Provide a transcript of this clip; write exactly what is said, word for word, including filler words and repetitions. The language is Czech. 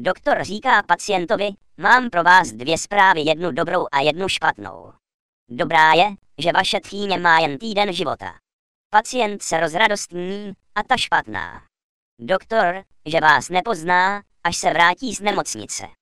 Doktor říká pacientovi, mám pro vás dvě zprávy, jednu dobrou a jednu špatnou. Dobrá je, že vaše tchýně má jen týden života. Pacient se rozradostní, a ta špatná. Doktor, že vás nepozná, až se vrátí z nemocnice.